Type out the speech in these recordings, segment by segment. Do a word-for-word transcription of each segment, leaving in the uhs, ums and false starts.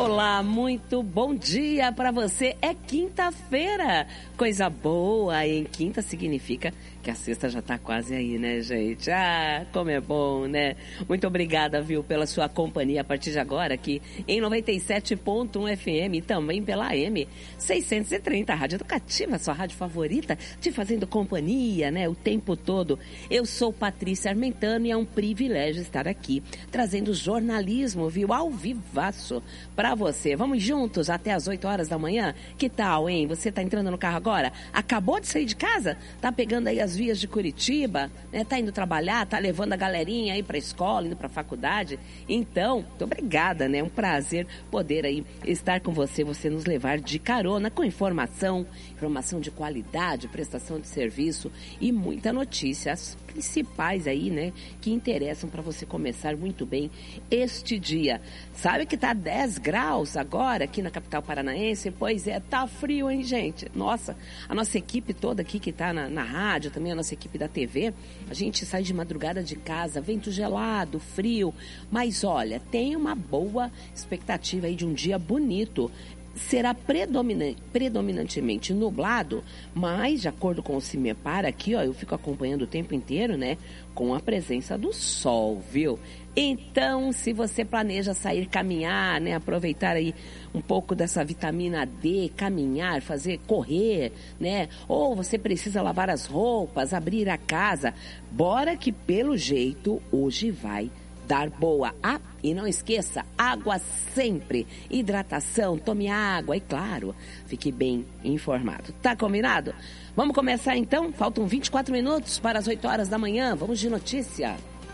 Olá, muito bom dia para você. É quinta-feira. Coisa boa. Em quinta significa que a sexta já tá quase aí, né, gente? Ah, como é bom, né? Muito obrigada, viu, pela sua companhia a partir de agora aqui em noventa e sete ponto um F M e também pela A M seiscentos e trinta, Rádio Educativa, sua rádio favorita, te fazendo companhia, né, o tempo todo. Eu sou Patrícia Armentano e é um privilégio estar aqui, trazendo jornalismo, viu, ao vivaço para você. Vamos juntos até as oito horas da manhã? Que tal, hein? Você tá entrando no carro agora? Acabou de sair de casa? Tá pegando aí as vias de Curitiba? Né? Tá indo trabalhar? Tá levando a galerinha aí pra escola, indo pra faculdade? Então, muito obrigada, né? É um prazer poder aí estar com você, você nos levar de carona com informação, informação de qualidade, prestação de serviço e muita notícia, as principais aí, né? Que interessam para você começar muito bem este dia. Sabe que tá dez graus agora aqui na capital paranaense? Pois é, tá frio, hein, gente? Nossa, a nossa equipe toda aqui que tá na, na rádio, também a nossa equipe da T V, a gente sai de madrugada de casa, vento gelado, frio, mas olha, tem uma boa expectativa aí de um dia bonito. Será predominante, predominantemente nublado, mas de acordo com o CIMEPAR aqui, ó, eu fico acompanhando o tempo inteiro, né, com a presença do sol, viu? Então, se você planeja sair caminhar, né, aproveitar aí um pouco dessa vitamina D, caminhar, fazer correr, né, ou você precisa lavar as roupas, abrir a casa, bora que pelo jeito hoje vai dar boa. Ah, e não esqueça, água sempre. Hidratação, tome água e, claro, fique bem informado. Tá combinado? Vamos começar então? Faltam vinte e quatro minutos para as oito horas da manhã. Vamos de notícia.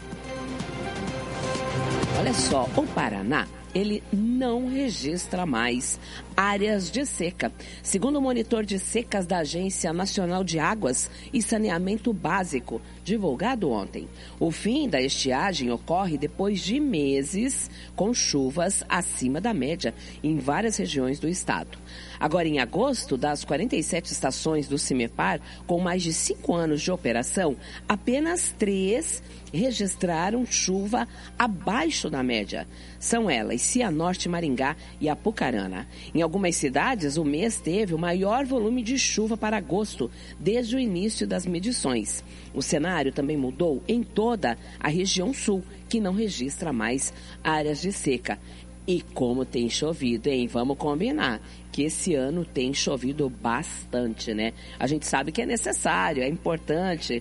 Olha só, o Paraná, ele não registra mais áreas de seca. Segundo o monitor de secas da Agência Nacional de Águas e Saneamento Básico, divulgado ontem, o fim da estiagem ocorre depois de meses com chuvas acima da média em várias regiões do estado. Agora, em agosto, das quarenta e sete estações do CIMEPAR, com mais de cinco anos de operação, apenas três registraram chuva abaixo da média. São elas Cianorte, Maringá e Apucarana. Em algumas cidades, o mês teve o maior volume de chuva para agosto, desde o início das medições. O cenário também mudou em toda a região sul, que não registra mais áreas de seca. E como tem chovido, hein? Vamos combinar que esse ano tem chovido bastante, né? A gente sabe que é necessário, é importante,